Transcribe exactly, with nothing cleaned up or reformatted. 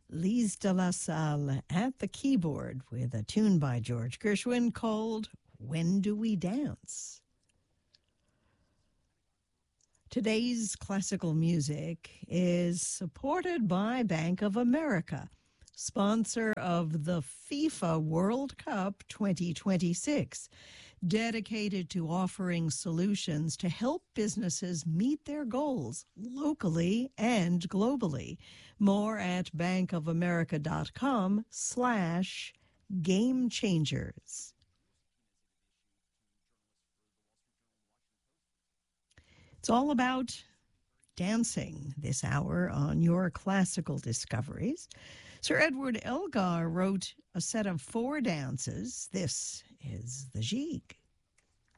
Lise de la Salle at the keyboard with a tune by George Gershwin called When Do We Dance? Today's classical music is supported by Bank of America, sponsor of the FIFA World Cup twenty twenty-six, dedicated to offering solutions to help businesses meet their goals locally and globally. More at bankofamerica.com slash game changers. It's all about dancing this hour on your classical discoveries. Sir Edward Elgar wrote a set of four dances. This is the Gigue.